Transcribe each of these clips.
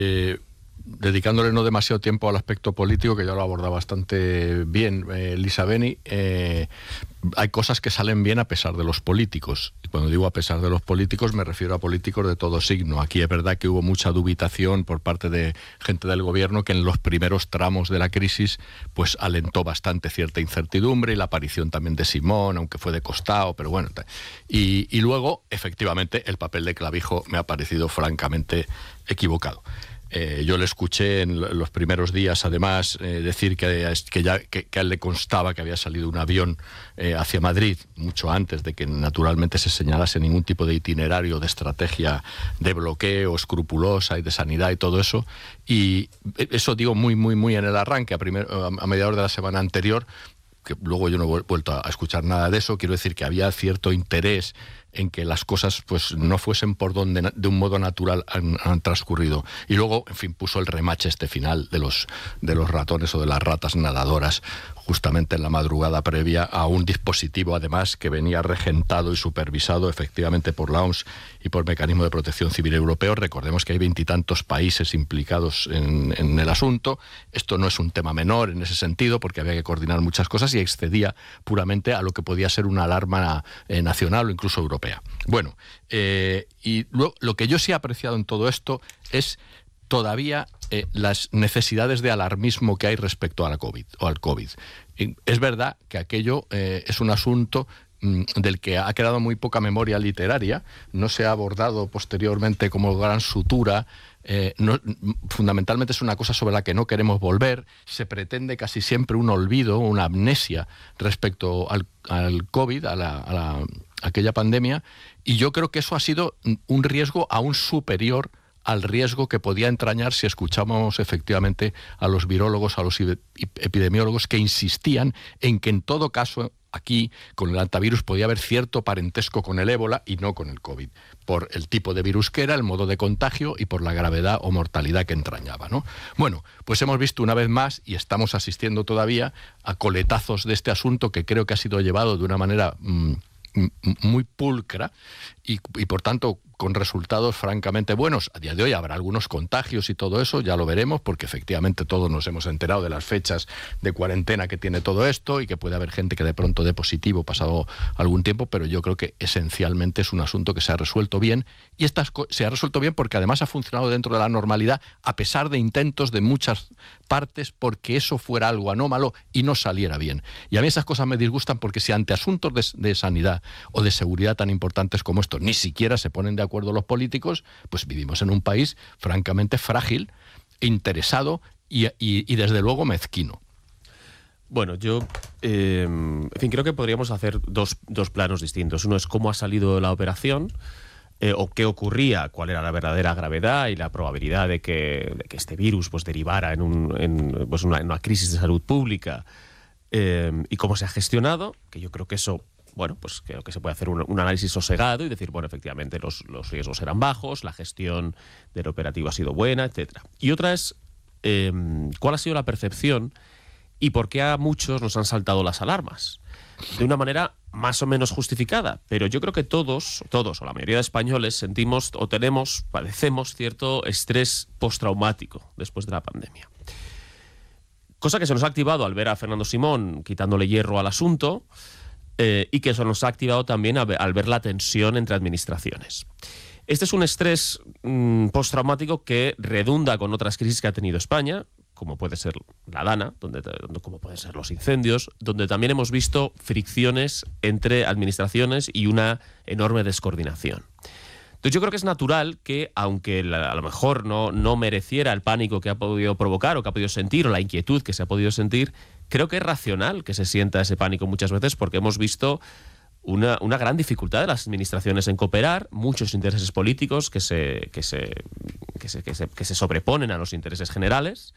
Dedicándole no demasiado tiempo al aspecto político, que ya lo aborda bastante bien Lisa Beni, hay cosas que salen bien a pesar de los políticos. Y cuando digo a pesar de los políticos, me refiero a políticos de todo signo. Aquí es verdad que hubo mucha dubitación por parte de gente del gobierno que en los primeros tramos de la crisis pues alentó bastante cierta incertidumbre, y la aparición también de Simón, aunque fue de costado, pero bueno. Y luego, efectivamente, el papel de Clavijo me ha parecido francamente equivocado. Yo le escuché en los primeros días, además, decir que a él le constaba que había salido un avión hacia Madrid mucho antes de que naturalmente se señalase ningún tipo de itinerario, de estrategia de bloqueo escrupulosa y de sanidad y todo eso. Y eso digo muy en el arranque, a mediados de la semana anterior, que luego yo no he vuelto a escuchar nada de eso. Quiero decir que había cierto interés en que las cosas pues no fuesen por donde de un modo natural han transcurrido. Y luego, en fin, puso el remache final de los ratones o de las ratas nadadoras, justamente en la madrugada previa a un dispositivo, además, que venía regentado y supervisado efectivamente por la OMS y por Mecanismo de Protección Civil Europeo. Recordemos que hay 20 y tantos países implicados en el asunto. Esto no es un tema menor en ese sentido, porque había que coordinar muchas cosas y excedía puramente a lo que podía ser una alarma nacional o incluso europea. Bueno, y lo que yo sí he apreciado en todo esto es todavía las necesidades de alarmismo que hay respecto a la COVID o al COVID. Es verdad que aquello es un asunto del que ha quedado muy poca memoria literaria, no se ha abordado posteriormente como gran sutura. Fundamentalmente es una cosa sobre la que no queremos volver. Se pretende casi siempre un olvido, una amnesia respecto al COVID, a aquella pandemia, y yo creo que eso ha sido un riesgo aún superior al riesgo que podía entrañar si escuchamos efectivamente a los virólogos, a los epidemiólogos, que insistían en que en todo caso aquí con el hantavirus podía haber cierto parentesco con el ébola y no con el COVID, por el tipo de virus que era, el modo de contagio y por la gravedad o mortalidad que entrañaba, ¿no? Bueno, pues hemos visto una vez más, y estamos asistiendo todavía a coletazos de este asunto que creo que ha sido llevado de una manera muy pulcra y por tanto con resultados francamente buenos. A día de hoy habrá algunos contagios y todo eso, ya lo veremos, porque efectivamente todos nos hemos enterado de las fechas de cuarentena que tiene todo esto y que puede haber gente que de pronto dé positivo pasado algún tiempo, pero yo creo que esencialmente es un asunto que se ha resuelto bien, y se ha resuelto bien porque además ha funcionado dentro de la normalidad, a pesar de intentos de muchas partes porque eso fuera algo anómalo y no saliera bien. Y a mí esas cosas me disgustan, porque si ante asuntos de sanidad o de seguridad tan importantes como estos ni siquiera se ponen de acuerdo los políticos, pues vivimos en un país francamente frágil, interesado y desde luego mezquino. Bueno, yo en fin, creo que podríamos hacer dos planos distintos. Uno es cómo ha salido la operación, o qué ocurría, cuál era la verdadera gravedad y la probabilidad de que este virus pues derivara en una crisis de salud pública, y cómo se ha gestionado, que yo creo que eso, bueno, pues creo que se puede hacer un análisis sosegado y decir, bueno, efectivamente los riesgos eran bajos, la gestión del operativo ha sido buena, etcétera. Y otra es cuál ha sido la percepción y por qué a muchos nos han saltado las alarmas. De una manera más o menos justificada, pero yo creo que todos o la mayoría de españoles sentimos o padecemos cierto estrés postraumático después de la pandemia. Cosa que se nos ha activado al ver a Fernando Simón quitándole hierro al asunto, y que eso nos ha activado también al ver la tensión entre administraciones. Este es un estrés postraumático que redunda con otras crisis que ha tenido España, como puede ser la Dana, como pueden ser los incendios, donde también hemos visto fricciones entre administraciones y una enorme descoordinación. Entonces yo creo que es natural que, aunque a lo mejor no mereciera el pánico que ha podido provocar o que ha podido sentir, o la inquietud que se ha podido sentir, creo que es racional que se sienta ese pánico muchas veces, porque hemos visto una gran dificultad de las administraciones en cooperar, muchos intereses políticos que se sobreponen a los intereses generales.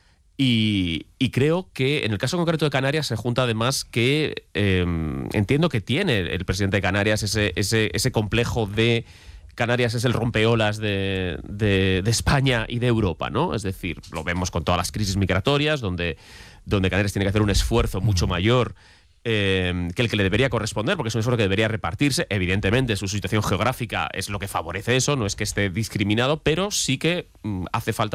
Y creo que en el caso concreto de Canarias se junta además que entiendo que tiene el presidente de Canarias ese complejo de Canarias es el rompeolas de España y de Europa, ¿no? Es decir, lo vemos con todas las crisis migratorias, donde Canarias tiene que hacer un esfuerzo mucho mayor que el que le debería corresponder, porque es un esfuerzo que debería repartirse. Evidentemente, su situación geográfica es lo que favorece eso, no es que esté discriminado, pero sí que hace falta